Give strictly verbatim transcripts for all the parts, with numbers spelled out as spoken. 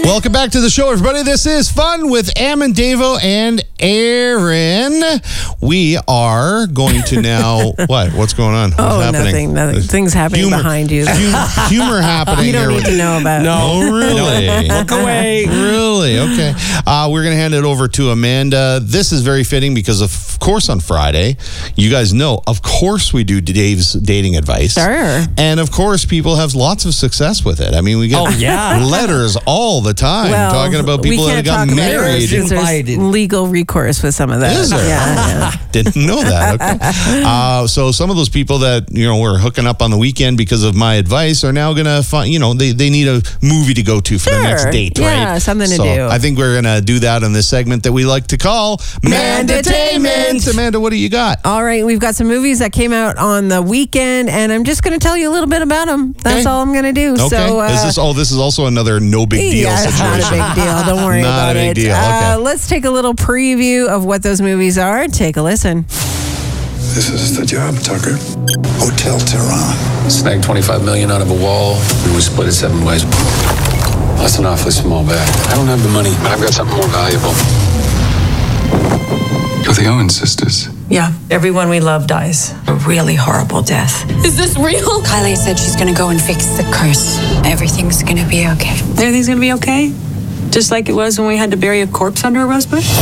Welcome back to the show, everybody. This is Fun with Am and Davo and Aaron. We are going to now... What? What's going on? What's oh, happening? nothing. nothing. Things happening humor, behind you. Humor, humor happening you don't here. need to know about. No, oh, really? Look away. Really? Okay. Uh, we're going to hand it over to Amanda. This is very fitting because, of course, on Friday, you guys know, of course, we do Dave's dating advice. Sure. And, of course, people have lots of success with it. I mean, we get Oh, yeah. letters all the time Well, talking about we people that can't got talk about married. yours 'cause there's Invited. legal recourse with some of that. Is there? Yeah, yeah. Didn't know that. Okay. Uh, so some of those people that, you know, were hooking up on the weekend because of my advice are now going to find, you know, they, they need a movie to go to for Sure. the next date, right? Yeah, something to so do. I think we're going to do that in this segment that we like to call Mandatainment. Amanda, what do you got? All right, we've got some movies that came out on the weekend, and I'm just going to tell you a little bit about them. That's Okay. all I'm going to do. Okay. So, uh, is this, oh, this is also another no big deal yeah, it's not situation. a big deal. Don't worry Not a about big it. deal. Uh, Okay. let's take a little preview of what those movies are. Take a listen. This is the job, Tucker. Hotel Tehran. Snagged twenty-five million out of a wall, and we split it seven ways. That's an awfully small bag. I don't have the money, but I've got something more valuable. You're the Owen sisters. Yeah, everyone we love dies. A really horrible death. Is this real? Kylie said she's gonna go and fix the curse. Everything's gonna be okay. Everything's gonna be okay? Just like it was when we had to bury a corpse under a rose bush?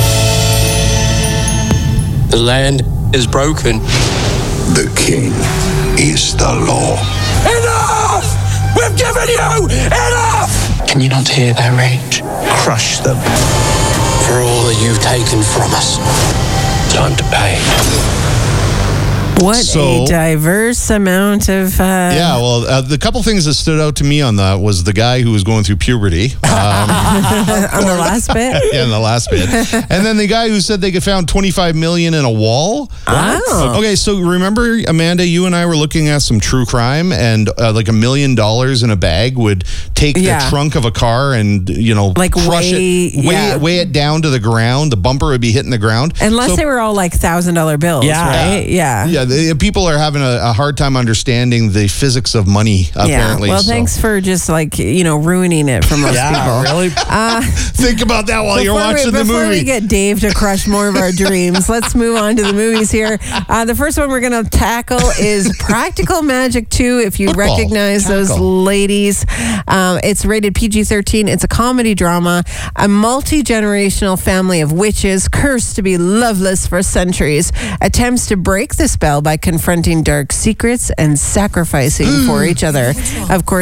The land is broken. The king is the law. Enough! We've given you enough! Can you not hear their rage? Crush them. For all that you've taken from us. Time to pay. What So- a diverse amount of... Uh, Yeah, well, uh, the couple things that stood out to me on that was the guy who was going through puberty. Um, on the last bit. yeah, in the last bit. And then the guy who said they could found twenty-five million in a wall. Oh. Okay, so remember, Amanda, you and I were looking at some true crime, and uh, like a million dollars in a bag would take Yeah. the trunk of a car and, you know, Like crush weigh- it, weigh, yeah. it, weigh it down to the ground. The bumper would be hitting the ground. Unless So- they were all like one thousand dollars bills, Yeah. right? Yeah. Yeah, the, people are having a, a hard time understanding the physics of money, apparently. Well, so. thanks for just like, you know, ruining it for most Yeah, people. really? Think about that while you're Before we- watching the Before movie. we get Dave to crush more of our dreams, let's move on to the movies here. Uh, the first one we're going to tackle is Practical Magic two. If you Football. recognize those Tackle. ladies, um, it's rated P G thirteen. It's a comedy drama. A multi-generational family of witches cursed to be loveless for centuries attempts to break the spell by confronting dark secrets and sacrificing for each other. Of course,